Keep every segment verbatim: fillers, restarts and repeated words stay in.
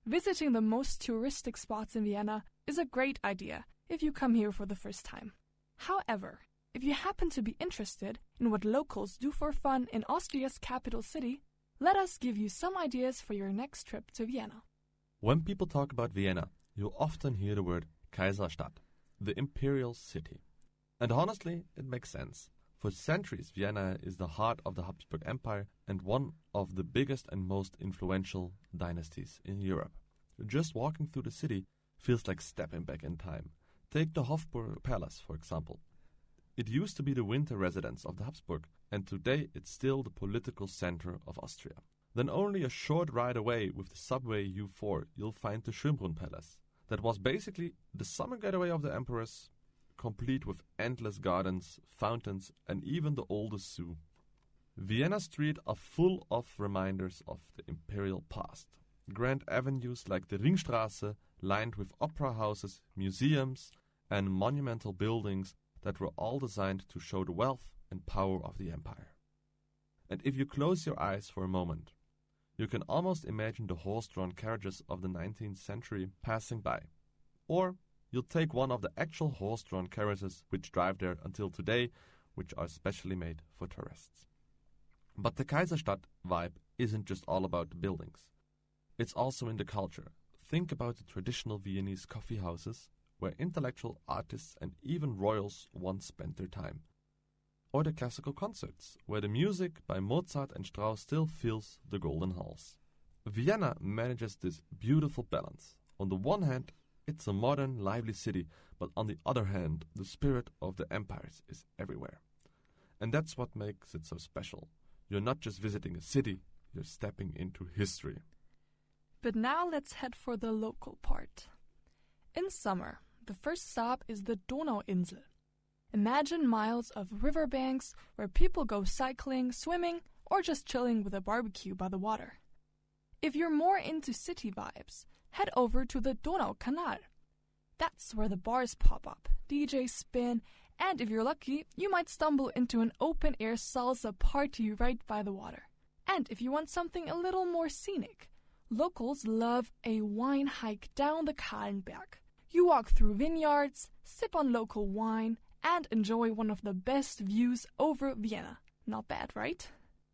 Visiting the most touristic spots in Vienna is a great idea if you come here for the first time. However, if you happen to be interested in what locals do for fun in Austria's capital city, let us give you some ideas for your next trip to Vienna. When people talk about Vienna, you'll often hear the word Kaiserstadt, the imperial city. And honestly, it makes sense. For centuries, Vienna is the heart of the Habsburg Empire and one of the biggest and most influential dynasties in Europe. Just walking through the city feels like stepping back in time. Take the Hofburg Palace, for example. It used to be the winter residence of the Habsburg, and today it's still the political center of Austria. Then only a short ride away with the subway U four, you'll find the Schönbrunn Palace. That was basically the summer getaway of the emperors, complete with endless gardens, fountains, and even the oldest zoo. Vienna Street are full of reminders of the imperial past. Grand avenues like the Ringstraße, lined with opera houses, museums, and monumental buildings that were all designed to show the wealth and power of the empire. And if you close your eyes for a moment, you can almost imagine the horse-drawn carriages of the nineteenth century passing by. Or you'll take one of the actual horse-drawn carriages which drive there until today, which are specially made for tourists. But the Kaiserstadt vibe isn't just all about the buildings. It's also in the culture. Think about the traditional Viennese coffee houses, where intellectual artists and even royals once spent their time. Or the classical concerts, where the music by Mozart and Strauss still fills the golden halls. Vienna manages this beautiful balance. On the one hand, it's a modern, lively city, but on the other hand, the spirit of the empires is everywhere. And that's what makes it so special. You're not just visiting a city, you're stepping into history. But now let's head for the local part. In summer, the first stop is the Donauinsel. Imagine miles of riverbanks where people go cycling, swimming, or just chilling with a barbecue by the water. If you're more into city vibes, head over to the Donaukanal. That's where the bars pop up, D Js spin, and if you're lucky, you might stumble into an open-air salsa party right by the water. And if you want something a little more scenic, locals love a wine hike down the Kahlenberg. You walk through vineyards, sip on local wine, and enjoy one of the best views over Vienna. Not bad, right?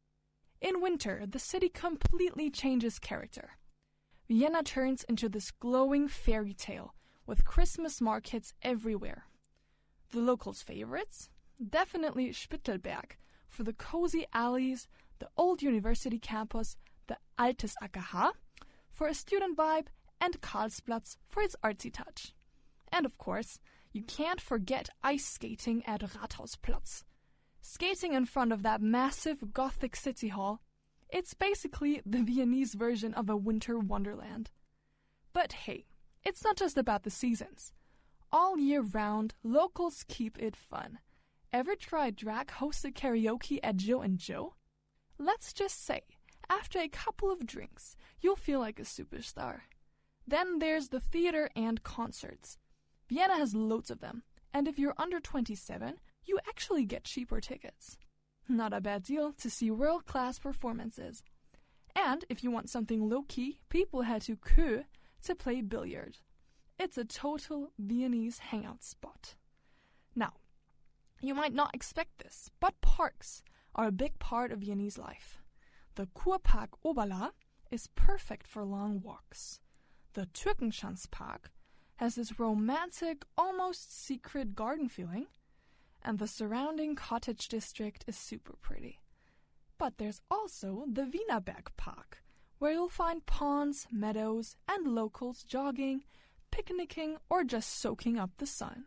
In winter, the city completely changes character. Vienna turns into this glowing fairy tale with Christmas markets everywhere. The locals' favorites? Definitely Spittelberg for the cozy alleys, the old university campus, the Altes A K H for a student vibe, and Karlsplatz for its artsy touch. And of course, you can't forget ice skating at Rathausplatz. Skating in front of that massive Gothic city hall, it's basically the Viennese version of a winter wonderland. But hey, it's not just about the seasons. All year round, locals keep it fun. Ever tried drag-hosted karaoke at Joe and Joe? Let's just say, after a couple of drinks, you'll feel like a superstar. Then there's the theater and concerts. Vienna has loads of them, and if you're under twenty-seven, you actually get cheaper tickets. Not a bad deal to see world-class performances. And if you want something low-key, people head to Kö to play billiard. It's a total Viennese hangout spot. Now, you might not expect this, but parks are a big part of Viennese life. The Kurpark Oberla is perfect for long walks. The Türkenschanzpark has this romantic, almost secret garden feeling, and the surrounding cottage district is super pretty. But there's also the Wienerberg Park, where you'll find ponds, meadows, and locals jogging, picnicking, or just soaking up the sun.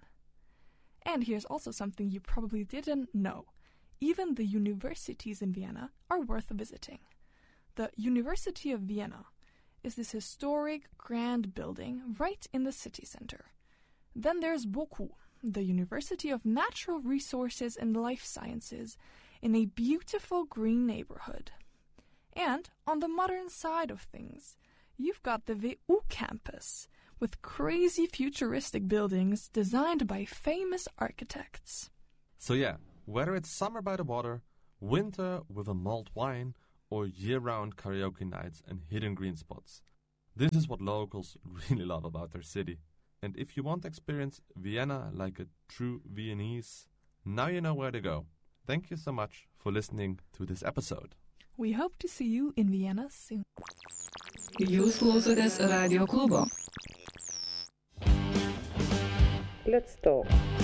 And here's also something you probably didn't know. Even the universities in Vienna are worth visiting. The University of Vienna is this historic, grand building right in the city center. Then there's BOKU, the University of Natural Resources and Life Sciences, in a beautiful green neighborhood. And on the modern side of things, you've got the V U campus, with crazy futuristic buildings designed by famous architects. So yeah, whether it's summer by the water, winter with a mulled wine, or year-round karaoke nights and hidden green spots, This is what locals really love about their city. And if you want to experience Vienna like a true Viennese, now you know where to go. Thank you so much for listening to this episode. We hope to see you in Vienna soon. Jūs klausotės Radio klubo. Let's talk.